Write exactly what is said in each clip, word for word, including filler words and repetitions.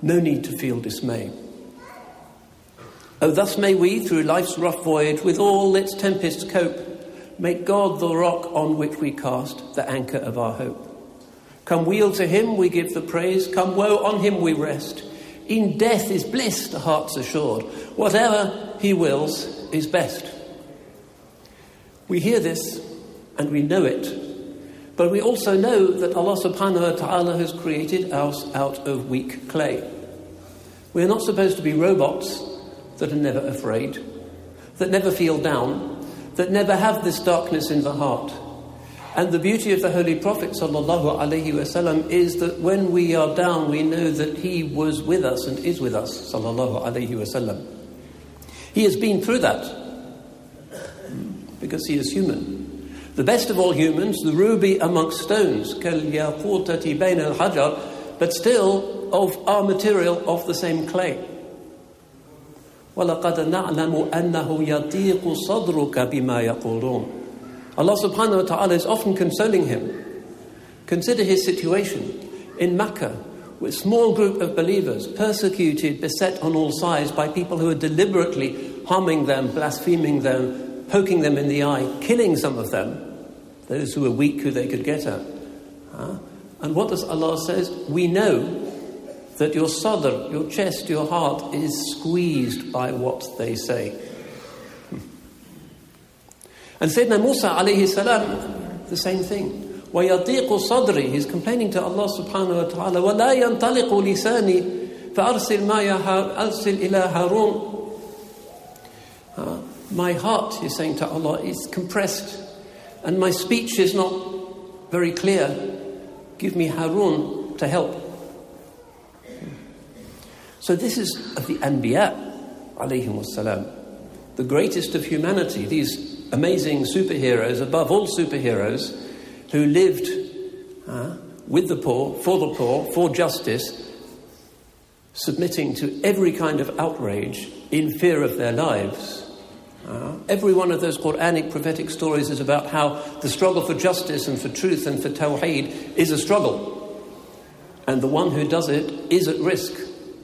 No need to feel dismay. Oh, thus may we, through life's rough voyage, with all its tempests cope, make God the rock on which we cast, the anchor of our hope. Come weal to him, we give the praise. Come woe, on him we rest. In death is bliss, the heart's assured. Whatever he wills is best. We hear this and we know it, but we also know that Allah subhanahu wa ta'ala has created us out of weak clay. We are not supposed to be robots that are never afraid, that never feel down, that never have this darkness in the heart. And the beauty of the Holy Prophet sallallahu alaihi wasallam is that when we are down, we know that he was with us and is with us, sallallahu alaihi wasallam. He has been through that because he is human. The best of all humans, the ruby amongst stones, كَالْيَاقُوتَةِ بَيْنَ الْحَجَرِ, but still of our material, of the same clay. وَلَقَدْ نَعْلَمُ أَنَّهُ يَضِيقُ صَدْرُكَ بِمَا يَقُولُونَ. Allah subhanahu wa ta'ala is often consoling him. Consider his situation in Makkah, with a small group of believers, persecuted, beset on all sides by people who are deliberately harming them, blaspheming them, poking them in the eye, killing some of them, those who were weak, who they could get at. Huh? And what does Allah say? We know that your sadr, your chest, your heart is squeezed by what they say. And Sayyidina Musa alayhi salam, the same thing. وَيَضِيقُ صَدْرِي, he's complaining to Allah subhanahu wa ta'ala, وَلَا يَنْطَلِقُ لِسَانِي فَأَرْسِلْ مَا أَرْسِلْ إِلَىٰ هَارُونَ. Uh, my heart, he's saying to Allah, is compressed, and my speech is not very clear. Give me Harun to help. So this is of the Anbiya alayhim wassalam, the greatest of humanity, these amazing superheroes, above all superheroes, who lived uh, with the poor, for the poor, for justice, submitting to every kind of outrage in fear of their lives. Uh, every one of those Quranic prophetic stories is about how the struggle for justice and for truth and for tawheed is a struggle. And the one who does it is at risk.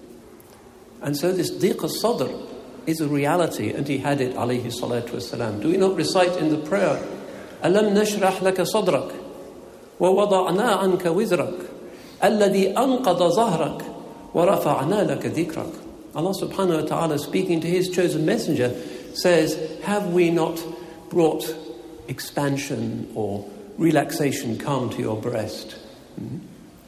And so this diq al-sadr is a reality, and he had it, alayhi salatu wasalam. Do we not recite in the prayer, Alam nashrah laka sadrak, wa wada'na anka wizrak, alladhi anqada zahrak, wa rafa'na laka dhikrak. Allah subhanahu wa ta'ala, speaking to his chosen messenger, says, have we not brought expansion or relaxation, calm to your breast? Hmm?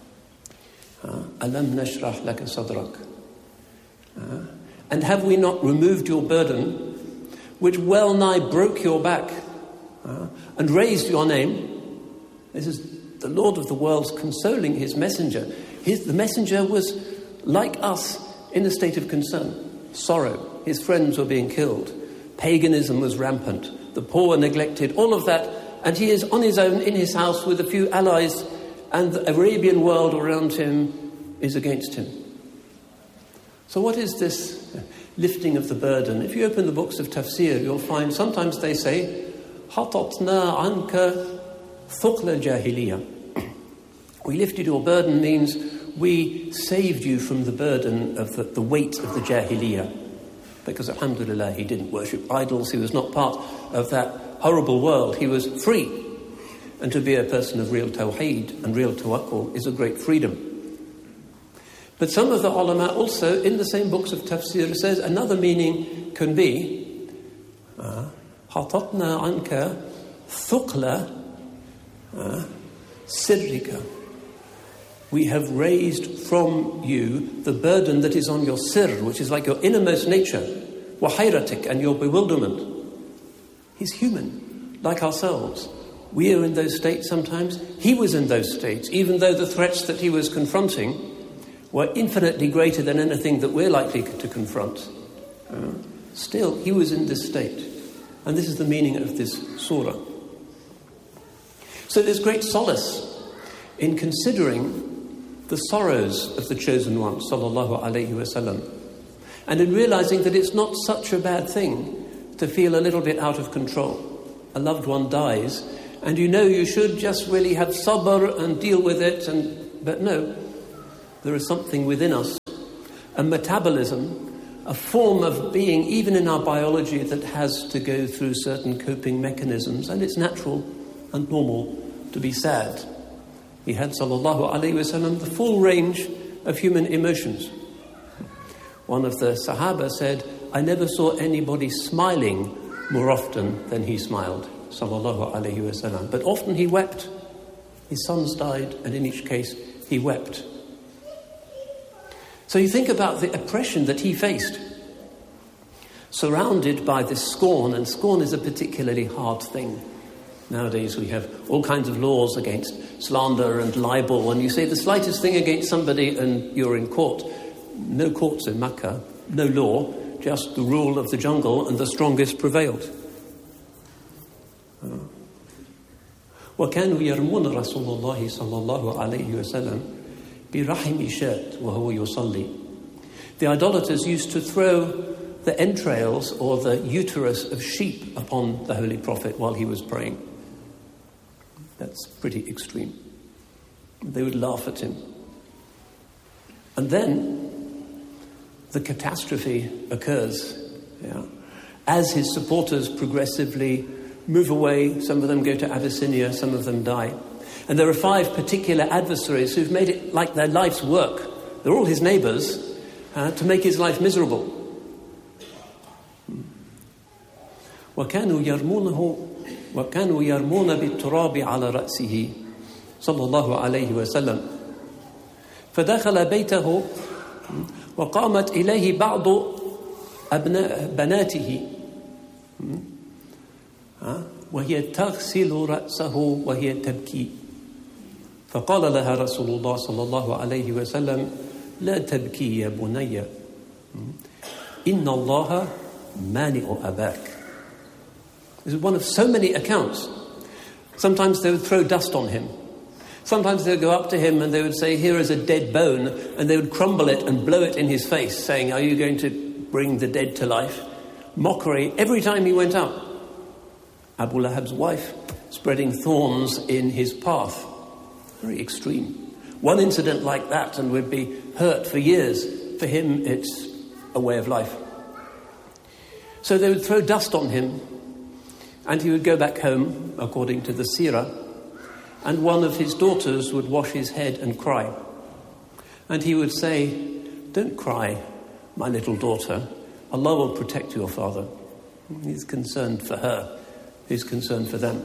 Uh, Alam nashrah laka sadrak. Uh, And have we not removed your burden, which well nigh broke your back, uh, and raised your name? This is the Lord of the worlds consoling his messenger. His, the messenger was like us in a state of concern, sorrow. His friends were being killed. Paganism was rampant. The poor were neglected. All of that. And he is on his own in his house with a few allies, and the Arabian world around him is against him. So what is this lifting of the burden? If you open the books of tafsir, you'll find sometimes they say, حَطَطْنَا عَنْكَ ثُقْلَ الْجَاهِلِيَّةِ. We lifted your burden means we saved you from the burden of the, the weight of the jahiliyyah. Because alhamdulillah, he didn't worship idols, he was not part of that horrible world, he was free. And to be a person of real tawheed and real tawakkul is a great freedom. But some of the ulama also, in the same books of tafsir, says another meaning can be حَطَطْنَا عَنْكَ ثُقْلَ سِرِّكَ. We have raised from you the burden that is on your sirr, which is like your innermost nature, وَحَيْرَتِكَ, and your bewilderment. He's human, like ourselves. We are in those states sometimes. He was in those states, even though the threats that he was confronting were infinitely greater than anything that we're likely to confront. Uh, still, he was in this state. And this is the meaning of this surah. So there's great solace in considering the sorrows of the chosen one, sallallahu alayhi wasallam, and in realizing that it's not such a bad thing to feel a little bit out of control. A loved one dies, and you know you should just really have sabr and deal with it, and but no, there is something within us a metabolism, a form of being, even in our biology, that has to go through certain coping mechanisms, and it's natural and normal to be sad. He had, sallallahu alayhi wa sallam, the full range of human emotions. One of the Sahaba said, I never saw anybody smiling more often than he smiled, sallallahu alayhi wa sallam. But often he wept. His sons died, and in each case he wept. So you think about the oppression that he faced, surrounded by this scorn, and scorn is a particularly hard thing. Nowadays we have all kinds of laws against slander and libel, and you say the slightest thing against somebody and you're in court. No courts in Makkah, no law, just the rule of the jungle, and the strongest prevailed. وَكَانُوا يَرْمُونَ رَسُولَ اللَّهِ صَلَّى اللَّهُ عَلَيْهِ وَسَلَّمَ بِرَحِمِ شَاةٍ وَهُوَ يُصَلِّي. The idolaters used to throw the entrails or the uterus of sheep upon the Holy Prophet while he was praying. That's pretty extreme. They would laugh at him. And then the catastrophe occurs. Yeah. As his supporters progressively move away, some of them go to Abyssinia, some of them die. And there are five particular adversaries who've made it like their life's work. They're all his neighbours, uh, to make his life miserable. وَكَانُوا يَرْمُونَهُ وَكَانُوا يَرْمُونَ بِالتُّرَابِ عَلَى رَأْسِهِ صلى الله عليه وسلم فدخل بيته وقامت إليه بعض أبناء بناته وهي تغسل رأسه وهي تبكي فقال لها رسول الله صلى الله عليه وسلم لا تبكي يا بني إن الله مانع أباك. This is one of so many accounts. Sometimes they would throw dust on him. Sometimes they would go up to him and they would say, here is a dead bone, and they would crumble it and blow it in his face, saying, are you going to bring the dead to life? Mockery every time he went out. Abu Lahab's wife spreading thorns in his path. Very extreme. One incident like that and we'd be hurt for years. For him, it's a way of life. So they would throw dust on him, and he would go back home, according to the seerah, and one of his daughters would wash his head and cry. And he would say, don't cry, my little daughter. Allah will protect your father. He's concerned for her. He's concerned for them.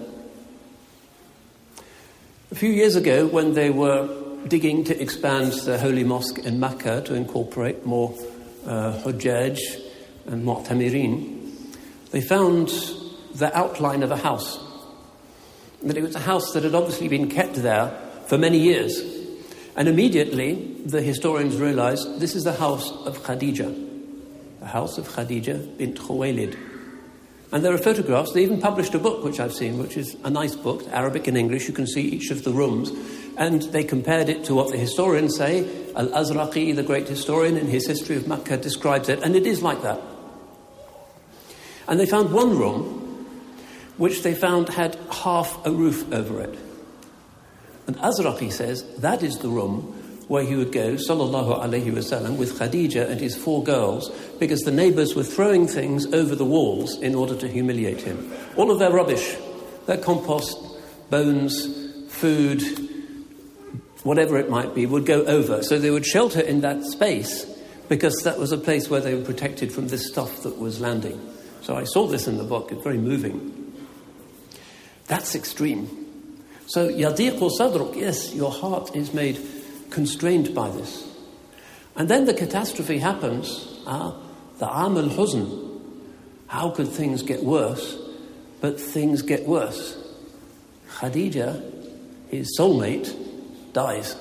A few years ago, when they were digging to expand the holy mosque in Makkah to incorporate more uh, Hujjaj and Mu'tamirin, they found the outline of a house. That it was a house that had obviously been kept there for many years. And immediately, the historians realized this is the house of Khadija, the house of Khadija bint Khuwaylid. And there are photographs. They even published a book, which I've seen, which is a nice book, Arabic and English. You can see each of the rooms. And they compared it to what the historians say. Al-Azraqi, the great historian, in his History of Makkah, describes it. And it is like that. And they found one room which they found had half a roof over it. And Azraqi says that is the room where he would go, sallallahu alayhi wasallam, with Khadija and his four girls, because the neighbours were throwing things over the walls in order to humiliate him. All of their rubbish, their compost, bones, food, whatever it might be, would go over. So they would shelter in that space because that was a place where they were protected from this stuff that was landing. So I saw this in the book. It's very moving. That's extreme. So, yadiqu sadruk, yes, your heart is made constrained by this. And then the catastrophe happens, ah, the am al-huzn. How could things get worse? But things get worse. Khadija, his soulmate, dies.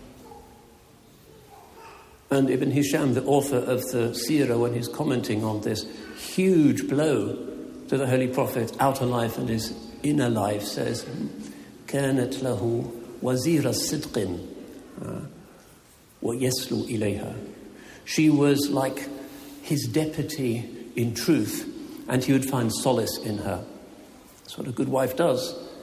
And Ibn Hisham, the author of the seerah, when he's commenting on this huge blow to the Holy Prophet, outer life and his inner life, says, كانت له وزير صدق ويسلو إليها. She was like his deputy in truth, and he would find solace in her. That's what a good wife does.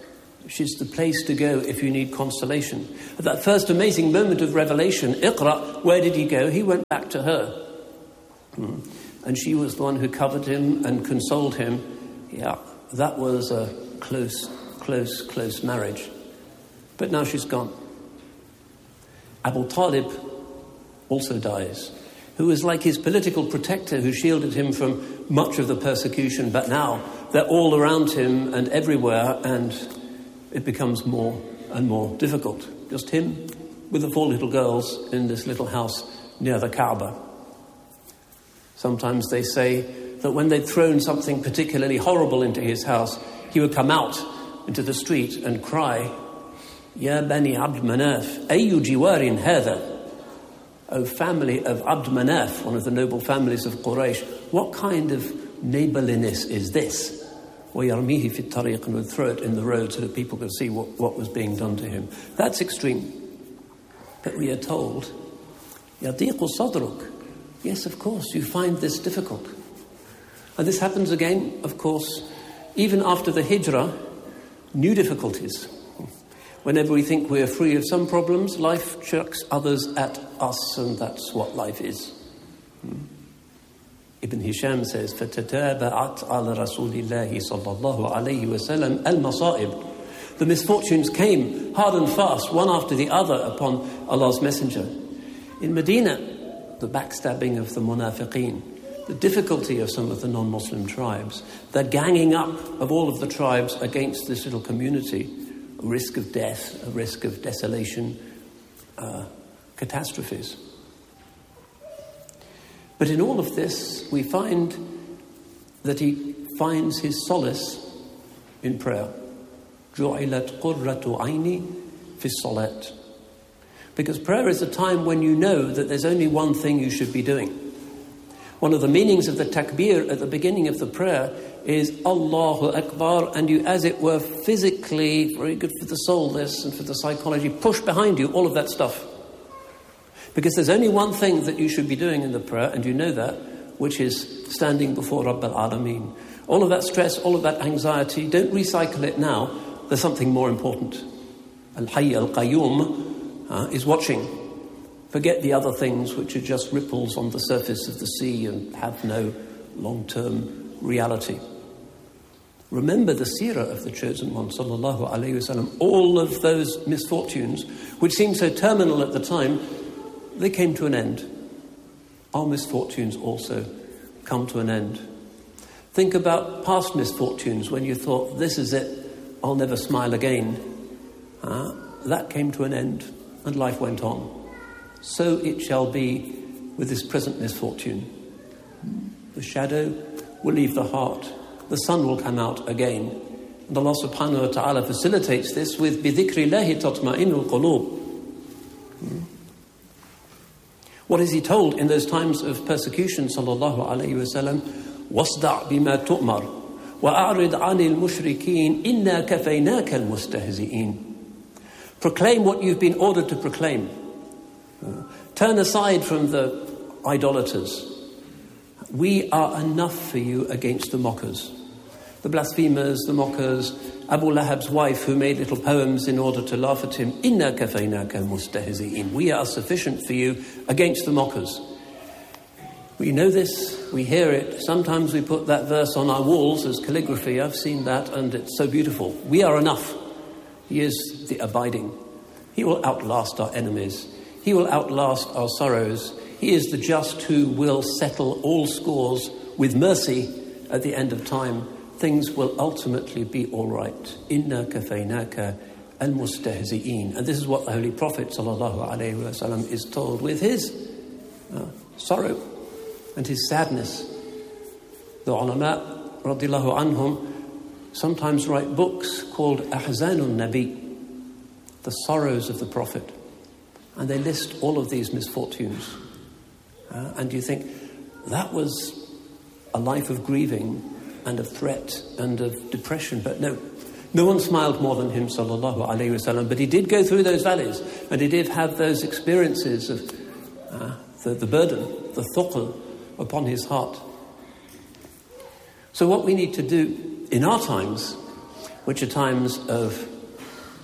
She's the place to go if you need consolation. At that first amazing moment of revelation, Iqra, where did he go? He went back to her. Hmm. And she was the one who covered him and consoled him. Yeah, that was a close, close, close marriage. But now she's gone. Abu Talib also dies, who was like his political protector who shielded him from much of the persecution. But now they're all around him and everywhere, and it becomes more and more difficult. Just him with the four little girls in this little house near the Kaaba. Sometimes they say that when they'd thrown something particularly horrible into his house, he would come out into the street and cry, Ya Bani Abd Manaf, Ayu Jiwarin Hadha. O family of Abd Manaf, one of the noble families of Quraysh, what kind of neighborliness is this? وَيَرْمِيهِ فِي الطَّرِيقِ, and would throw it in the road so that people could see what, what was being done to him. That's extreme. But we are told, يَضِيقُ صَدْرُكَ. Yes, of course, you find this difficult. And this happens again, of course, even after the hijrah, new difficulties. Whenever we think we're free of some problems, life chucks others at us, and that's what life is. Hmm. Ibn Hisham says, فَتَتَابَعَتْ عَلَى رَسُولِ اللَّهِ صَلَّى اللَّهُ عَلَيْهِ وَسَلَّمْ الْمَصَائِبِ. The misfortunes came hard and fast, one after the other, upon Allah's Messenger. In Medina, the backstabbing of the munafiqeen, the difficulty of some of the non-Muslim tribes, the ganging up of all of the tribes against this little community, a risk of death, a risk of desolation, uh, catastrophes. But in all of this, we find that he finds his solace in prayer. جُعِلَتْ قُرَّةُ عَيْنِي فِي الصَّلَاةِ. Because prayer is a time when you know that there's only one thing you should be doing. One of the meanings of the takbir at the beginning of the prayer is Allahu Akbar, and you, as it were, physically, very good for the soul, this, and for the psychology, push behind you all of that stuff. Because there's only one thing that you should be doing in the prayer, and you know that, which is standing before Rabb al-Alameen. All of that stress, all of that anxiety, don't recycle it now. There's something more important. Al-Hayy al-Qayyum uh, is watching. Forget the other things which are just ripples on the surface of the sea and have no long-term reality. Remember the seerah of the chosen one, sallallahu alayhi wasallam. All of those misfortunes, which seemed so terminal at the time, they came to an end. Our misfortunes also come to an end. Think about past misfortunes when you thought, this is it, I'll never smile again. Uh, that came to an end and life went on. So it shall be with this present misfortune. The shadow will leave the heart. The sun will come out again. And Allah subhanahu wa ta'ala facilitates this with بِذِكْرِ اللَّهِ تَطْمَئِنُّ الْقُلُوبِ. What is he told in those times of persecution, sallallahu alayhi wa sallam? وَاصْدَعْ بِمَا تُؤْمَرُ وَأَعْرِضْ عَنِ الْمُشْرِكِينَ إِنَّا كَفَيْنَاكَ الْمُسْتَهْزِئِينَ. Proclaim what you've been ordered to proclaim. Uh, turn aside from the idolaters. We are enough for you against the mockers. The blasphemers, the mockers, Abu Lahab's wife who made little poems in order to laugh at him. Inna kafaynaka al-mustahzi'in. We are sufficient for you against the mockers. We know this, we hear it. Sometimes we put that verse on our walls as calligraphy. I've seen that and it's so beautiful. We are enough. He is the abiding. He will outlast our enemies. He will outlast our sorrows. He is the just who will settle all scores with mercy at the end of time. Things will ultimately be all right. Inna kafaynaka al-mustahzi'in. And this is what the Holy Prophet sallallahu alaihi wasallam is told with his uh, sorrow and his sadness. The ulama radiyallahu anhum sometimes write books called Ahzanun Nabi, the sorrows of the Prophet. And they list all of these misfortunes. Uh, and you think, that was a life of grieving and of threat and of depression. But no, no one smiled more than him, sallallahu alayhi wasallam. But he did go through those valleys, and he did have those experiences of uh, the, the burden, the thuql upon his heart. So what we need to do in our times, which are times of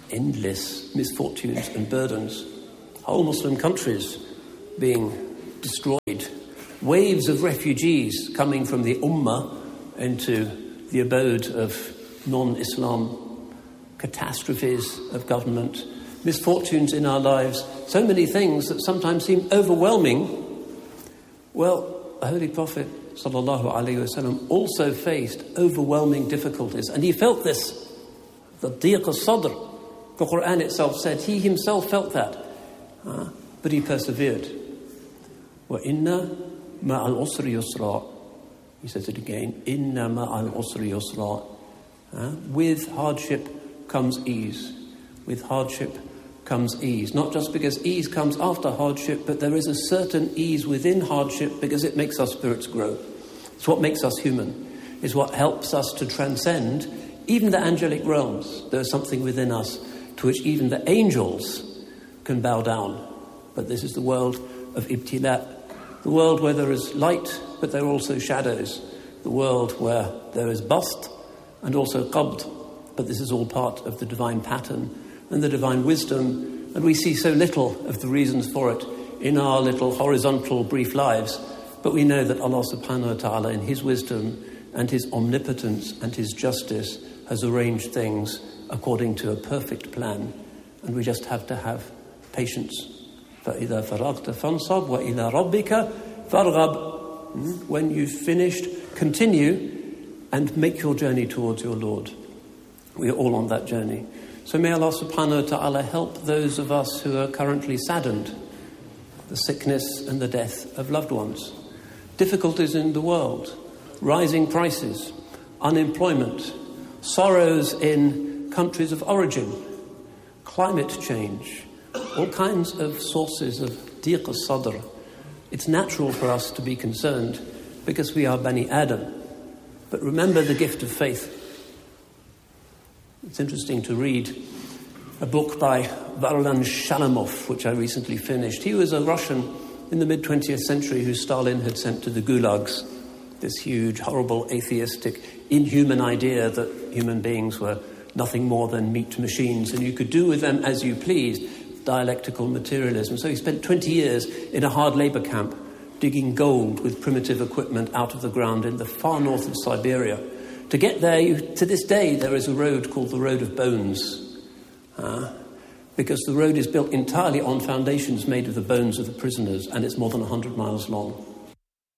endless misfortunes and burdens. Whole Muslim countries being destroyed. Waves of refugees coming from the Ummah into the abode of non-Islam. Catastrophes of government. Misfortunes in our lives. So many things that sometimes seem overwhelming. Well, the Holy Prophet sallallahu alaihi wasallam also faced overwhelming difficulties, and he felt this. The diq al-sadr. The Quran itself said he himself felt that, uh, but he persevered. Wa inna ma'al usri yusra. He says it again. Inna ma'al usri yusra. Uh, with hardship comes ease. With hardship comes ease. Not just because ease comes after hardship, but there is a certain ease within hardship because it makes our spirits grow. It's what makes us human. It's what helps us to transcend even the angelic realms. There's something within us to which even the angels can bow down. But this is the world of ibtila. The world where there is light, but there are also shadows. The world where there is bast and also qabd. But this is all part of the divine pattern and the divine wisdom, and we see so little of the reasons for it in our little horizontal brief lives, but we know that Allah subhanahu wa ta'ala in His wisdom and His omnipotence and His justice has arranged things according to a perfect plan, and we just have to have patience. فَإِذَا فَرَغْتَ فَانْصَبْ وَإِلَىٰ رَبِّكَ فَارْغَبْ. When you've finished, continue and make your journey towards your Lord. We are all on that journey. So may Allah subhanahu wa ta'ala help those of us who are currently saddened, the sickness and the death of loved ones, difficulties in the world, rising prices, unemployment, sorrows in countries of origin, climate change, all kinds of sources of diq al-sadr. It's natural for us to be concerned because we are Bani Adam. But remember the gift of faith. It's interesting to read a book by Varlan Shalamov, which I recently finished. He was a Russian in the mid-twentieth century who Stalin had sent to the gulags. This huge, horrible, atheistic, inhuman idea that human beings were nothing more than meat machines and you could do with them as you pleased. Dialectical materialism. So he spent twenty years in a hard labour camp digging gold with primitive equipment out of the ground in the far north of Siberia. To get there, you, to this day, there is a road called the Road of Bones, uh, because the road is built entirely on foundations made of the bones of the prisoners, and it's more than one hundred miles long.